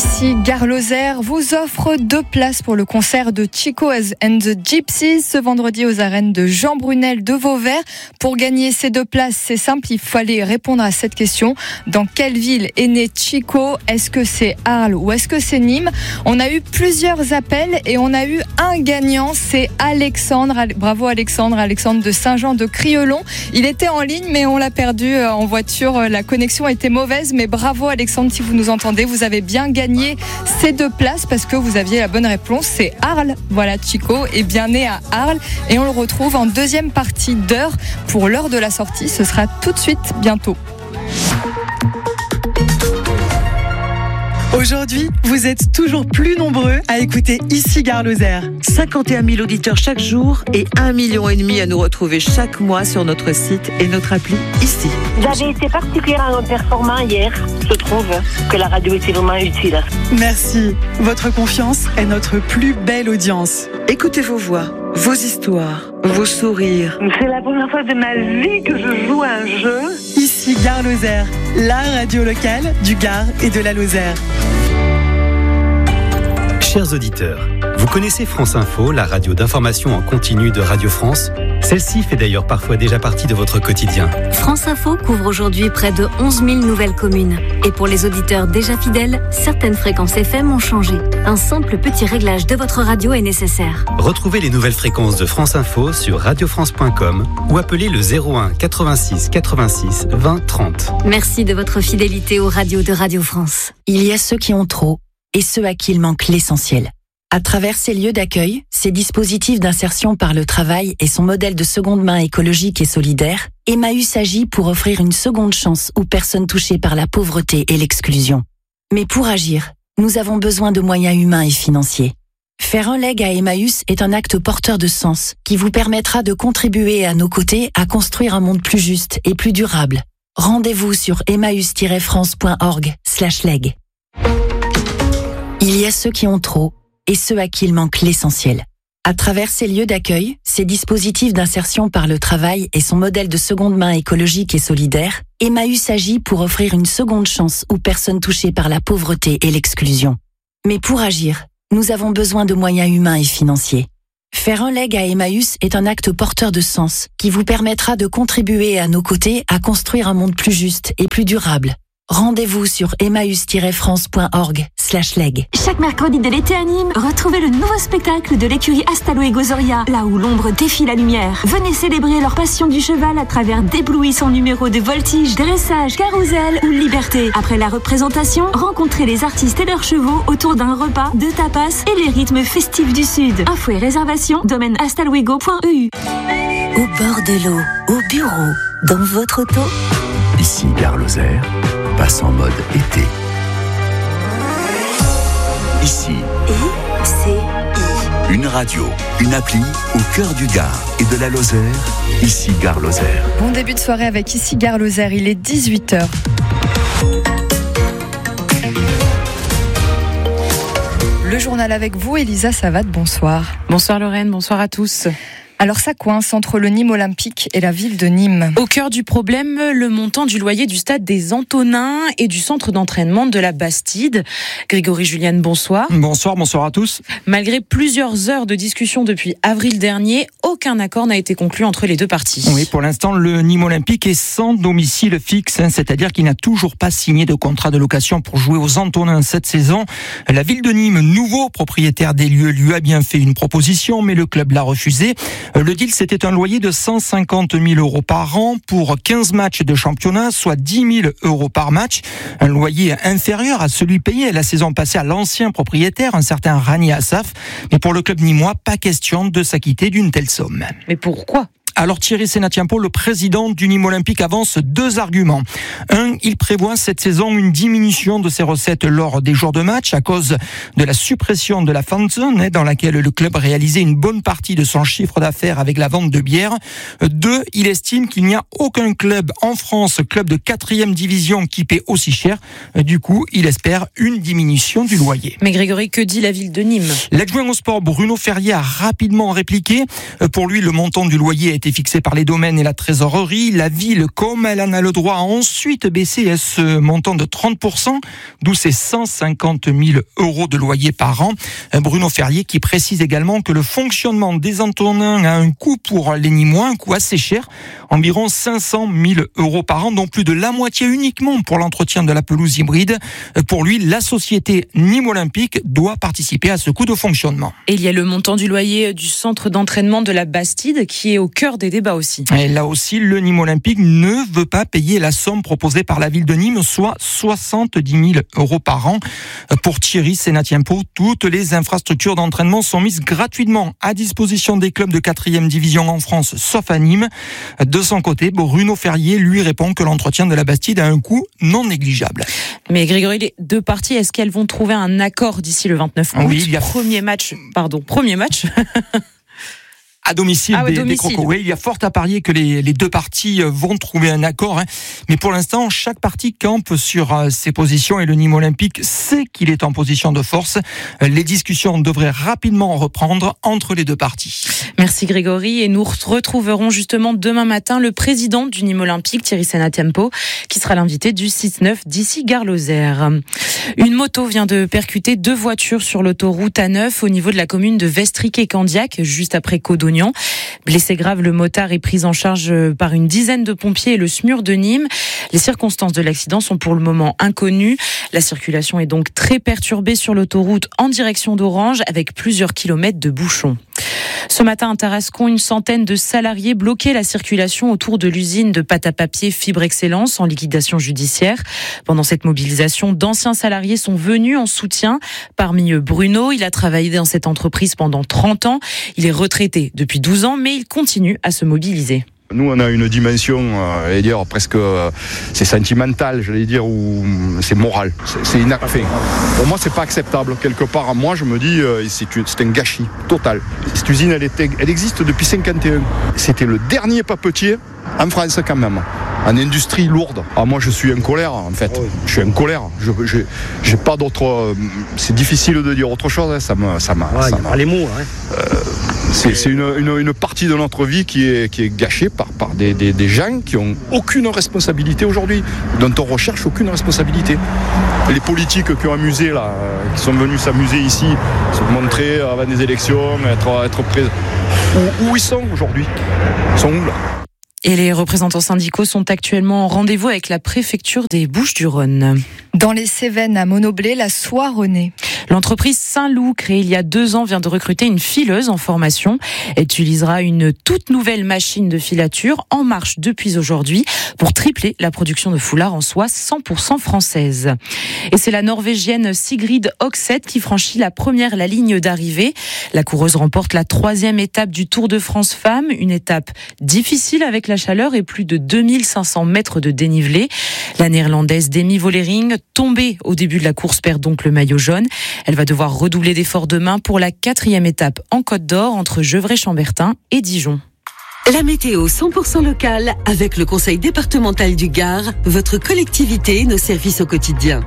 Ici, Gare Lozère vous offre 2 places pour le concert de Chico and the Gypsies ce vendredi aux arènes de Jean Brunel de Vauvert. Pour gagner ces 2 places, c'est simple, il fallait répondre à cette question. Dans quelle ville est né Chico ? Est-ce que c'est Arles ou est-ce que c'est Nîmes ? On a eu plusieurs appels et on a eu un gagnant, c'est Alexandre. Bravo Alexandre de Saint-Jean de Crieulon. Il était en ligne mais on l'a perdu en voiture, la connexion était mauvaise, mais bravo Alexandre, si vous nous entendez, vous avez bien gagné ces 2 places parce que vous aviez la bonne réponse, c'est Arles. Voilà, Chico est bien né à Arles et on le retrouve en deuxième partie d'heure pour l'heure de la sortie. Ce sera tout de suite, bientôt. Aujourd'hui, vous êtes toujours plus nombreux à écouter Ici Gare Lozère. 51 000 auditeurs chaque jour et 1,5 million à nous retrouver chaque mois sur notre site et notre appli Ici. Vous avez été particulièrement performant hier. Je trouve que la radio était vraiment utile. Merci. Votre confiance est notre plus belle audience. Écoutez vos voix, vos histoires, vos sourires. C'est la première fois de ma vie que je joue à un jeu. Ici Gare Lozère, la radio locale du Gard et de la Lozère. Chers auditeurs, vous connaissez France Info, la radio d'information en continu de Radio France ? Celle-ci fait d'ailleurs parfois déjà partie de votre quotidien. France Info couvre aujourd'hui près de 11 000 nouvelles communes. Et pour les auditeurs déjà fidèles, certaines fréquences FM ont changé. Un simple petit réglage de votre radio est nécessaire. Retrouvez les nouvelles fréquences de France Info sur radiofrance.com ou appelez le 01 86 86 20 30. Merci de votre fidélité aux radios de Radio France. Il y a ceux qui ont trop et ceux à qui il manque l'essentiel. À travers ces lieux d'accueil, ces dispositifs d'insertion par le travail et son modèle de seconde main écologique et solidaire, Emmaüs agit pour offrir une seconde chance aux personnes touchées par la pauvreté et l'exclusion. Mais pour agir, nous avons besoin de moyens humains et financiers. Faire un leg à Emmaüs est un acte porteur de sens qui vous permettra de contribuer à nos côtés à construire un monde plus juste et plus durable. Rendez-vous sur emmaüs-france.org/leg. Il y a ceux qui ont trop et ceux à qui il manque l'essentiel. À travers ces lieux d'accueil, ces dispositifs d'insertion par le travail et son modèle de seconde main écologique et solidaire, Emmaüs agit pour offrir une seconde chance aux personnes touchées par la pauvreté et l'exclusion. Mais pour agir, nous avons besoin de moyens humains et financiers. Faire un leg à Emmaüs est un acte porteur de sens qui vous permettra de contribuer à nos côtés à construire un monde plus juste et plus durable. Rendez-vous sur emmaüs-france.org/leg. Chaque mercredi de l'été à Nîmes, retrouvez le nouveau spectacle de l'écurie Astalo et Gozoria, là où l'ombre défie la lumière. Venez célébrer leur passion du cheval à travers d'éblouissants numéros de voltige, dressage, carrousel ou liberté. Après la représentation, rencontrez les artistes et leurs chevaux autour d'un repas, de tapas et les rythmes festifs du Sud. Infos et réservations, domaine astaloego.eu. Au bord de l'eau, au bureau, dans votre auto. Ici Gare Lozère, passe en mode été. Ici, une radio, une appli au cœur du Gard et de la Lozère. Ici Gare Lozère. Bon début de soirée avec Ici Gare Lozère, il est 18h. Le journal avec vous, Elisa Savate, bonsoir. Bonsoir Lorraine, bonsoir à tous. Alors ça coince entre le Nîmes Olympique et la ville de Nîmes. Au cœur du problème, le montant du loyer du stade des Antonins et du centre d'entraînement de la Bastide. Grégory Juliane, bonsoir. Bonsoir à tous. Malgré plusieurs heures de discussion depuis avril dernier, aucun accord n'a été conclu entre les deux parties. Oui, pour l'instant, le Nîmes Olympique est sans domicile fixe, c'est-à-dire qu'il n'a toujours pas signé de contrat de location pour jouer aux Antonins cette saison. La ville de Nîmes, nouveau propriétaire des lieux, lui a bien fait une proposition, mais le club l'a refusé. Le deal, c'était un loyer de 150 000 euros par an pour 15 matchs de championnat, soit 10 000 euros par match. Un loyer inférieur à celui payé la saison passée à l'ancien propriétaire, un certain Rani Assaf. Mais pour le club nîmois, pas question de s'acquitter d'une telle somme. Mais pourquoi ? Alors Thierry Sénatiampo, le président du Nîmes Olympique, avance 2 arguments. Un, il prévoit cette saison une diminution de ses recettes lors des jours de match à cause de la suppression de la fan zone dans laquelle le club réalisait une bonne partie de son chiffre d'affaires avec la vente de bière. 2, il estime qu'il n'y a aucun club en France, club de 4e division qui paie aussi cher. Du coup, il espère une diminution du loyer. Mais Grégory, que dit la ville de Nîmes ? L'adjoint au sport Bruno Ferrier a rapidement répliqué. Pour lui, le montant du loyer est été fixé par les domaines et la trésorerie. La ville, comme elle en a le droit, a ensuite baissé ce montant de 30%, d'où ces 150 000 euros de loyer par an. Bruno Ferrier qui précise également que le fonctionnement des Antonins a un coût pour les Nîmois, un coût assez cher, environ 500 000 euros par an, dont plus de la moitié uniquement pour l'entretien de la pelouse hybride. Pour lui, la société Nîmes Olympique doit participer à ce coût de fonctionnement. Et il y a le montant du loyer du centre d'entraînement de la Bastide qui est au cœur des débats aussi. Et là aussi, le Nîmes Olympique ne veut pas payer la somme proposée par la ville de Nîmes, soit 70 000 euros par an. Pour Thierry Sénatiempo, toutes les infrastructures d'entraînement sont mises gratuitement à disposition des clubs de 4e division en France, sauf à Nîmes. De son côté, Bruno Ferrier lui répond que l'entretien de la Bastide a un coût non négligeable. Mais Grégory, les deux parties, est-ce qu'elles vont trouver un accord d'ici le 29 août ? Oui, il y a... Premier match. À domicile, des Crocos. Oui, il y a fort à parier que les deux parties vont trouver un accord. Mais pour l'instant, chaque partie campe sur ses positions et le Nîmes Olympique sait qu'il est en position de force. Les discussions devraient rapidement reprendre entre les deux parties. Merci Grégory. Et nous retrouverons justement demain matin le président du Nîmes Olympique, Thierry Sénatiempo, qui sera l'invité du 6-9 d'ici Gare-Lozère. Une moto vient de percuter 2 voitures sur l'autoroute A9 au niveau de la commune de Vestric et Candiac, juste après Codognan. Blessé grave, le motard est pris en charge par une dizaine de pompiers et le SMUR de Nîmes. Les circonstances de l'accident sont pour le moment inconnues. La circulation est donc très perturbée sur l'autoroute en direction d'Orange avec plusieurs kilomètres de bouchons. Ce matin à Tarascon, une centaine de salariés bloquaient la circulation autour de l'usine de pâte à papier Fibre Excellence en liquidation judiciaire. Pendant cette mobilisation, d'anciens salariés sont venus en soutien. Parmi eux, Bruno, il a travaillé dans cette entreprise pendant 30 ans. Il est retraité depuis 12 ans, mais il continue à se mobiliser. Nous, on a une dimension, presque, c'est sentimental, ou c'est moral. C'est inacceptable. Pour moi, c'est pas acceptable. Quelque part, moi, je me dis, c'est un gâchis total. Cette usine, elle existe depuis 51. C'était le dernier papetier en France, quand même. En industrie lourde. Moi, je suis en colère, en fait. Je suis en colère. J'ai pas d'autre. C'est difficile de dire autre chose. Ça m'a. Les mots. C'est une partie de notre vie qui est gâchée par des gens qui ont aucune responsabilité aujourd'hui, dont on recherche aucune responsabilité. Les politiques qui ont amusé là, qui sont venus s'amuser ici, se montrer avant des élections, être présents. Où ils sont aujourd'hui ? Ils sont où là ? Et les représentants syndicaux sont actuellement en rendez-vous avec la préfecture des Bouches-du-Rhône. Dans les Cévennes, à Monoblé, la Soironnée. L'entreprise Saint-Loup, créée il y a 2 ans, vient de recruter une fileuse en formation. Elle utilisera une toute nouvelle machine de filature en marche depuis aujourd'hui pour tripler la production de foulards en soie 100% française. Et c'est la Norvégienne Sigrid Hogseth qui franchit la ligne d'arrivée. La coureuse remporte la 3e étape du Tour de France Femmes, une étape difficile avec la chaleur et plus de 2500 mètres de dénivelé. La néerlandaise Demi Vollering, tombée au début de la course, perd donc le maillot jaune. Elle va devoir redoubler d'efforts demain pour la 4e étape en Côte d'Or entre Gevrey-Chambertin et Dijon. La météo 100% locale avec le Conseil départemental du Gard, votre collectivité et nos services au quotidien.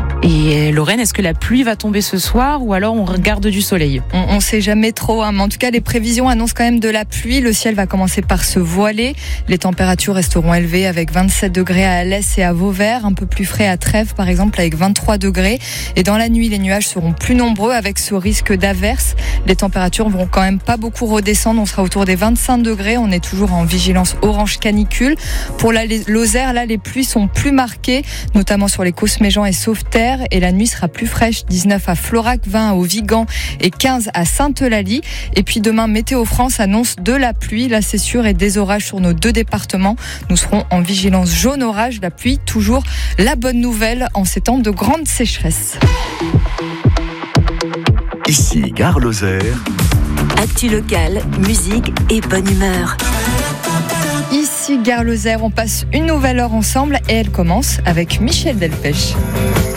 Et Lorraine, est-ce que la pluie va tomber ce soir ou alors on regarde du soleil ? On sait jamais trop, mais en tout cas les prévisions annoncent quand même de la pluie. Le ciel va commencer par se voiler. Les températures resteront élevées avec 27 degrés à Alès et à Vauvert, un peu plus frais à Trèves par exemple avec 23 degrés. Et dans la nuit, les nuages seront plus nombreux avec ce risque d'averse. Les températures vont quand même pas beaucoup redescendre. On sera autour des 25 degrés. On est toujours en vigilance orange canicule. Pour la Lozère, là, les pluies sont plus marquées, notamment sur les Cosméjean et Sauveterre. Et la nuit sera plus fraîche, 19 à Florac, 20 au Vigan et 15 à Sainte-Eulalie. Et puis demain, Météo France annonce de la pluie, là c'est sûr, et des orages sur nos 2 départements. Nous serons en vigilance jaune orage, la pluie, toujours la bonne nouvelle en ces temps de grande sécheresse. Ici, Gare-Lozère. Actu locale, musique et bonne humeur. Ici, Gare-Lozère, on passe une nouvelle heure ensemble et elle commence avec Michel Delpech.